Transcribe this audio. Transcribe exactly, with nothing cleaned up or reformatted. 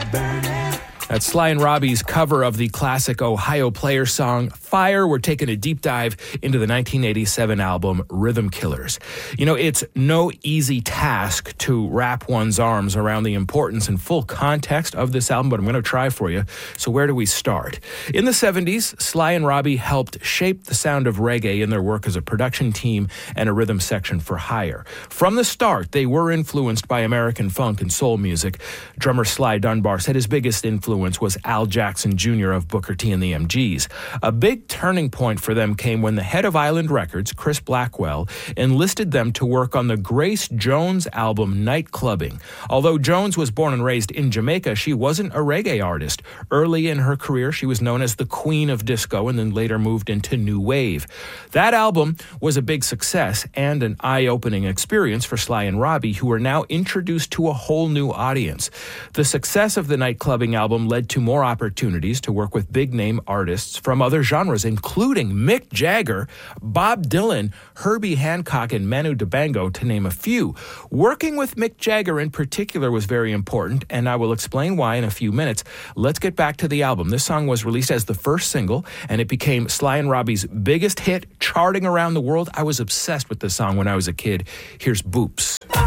That's Sly and Robbie's cover of the classic Ohio Player song, Fire. We're taking a deep dive into the nineteen eighty-seven album, Rhythm Killers. You know, it's no easy task to wrap one's arms around the importance and full context of this album, but I'm going to try for you. So where do we start? In the seventies, Sly and Robbie helped shape the sound of reggae in their work as a production team and a rhythm section for hire. From the start, they were influenced by American funk and soul music. Drummer Sly Dunbar said his biggest influence was Al Jackson Junior of Booker T and the M Gs. A big turning point for them came when the head of Island Records, Chris Blackwell, enlisted them to work on the Grace Jones album, Night Clubbing. Although Jones was born and raised in Jamaica, she wasn't a reggae artist. Early in her career, she was known as the Queen of Disco and then later moved into New Wave. That album was a big success and an eye-opening experience for Sly and Robbie, who were now introduced to a whole new audience. The success of the Night Clubbing album led to more opportunities to work with big-name artists from other genres, including Mick Jagger, Bob Dylan, Herbie Hancock, and Manu Dibango, to name a few. Working with Mick Jagger in particular was very important, and I will explain why in a few minutes. Let's get back to the album. This song was released as the first single, and it became Sly and Robbie's biggest hit, charting around the world. I was obsessed with this song when I was a kid. Here's Boops.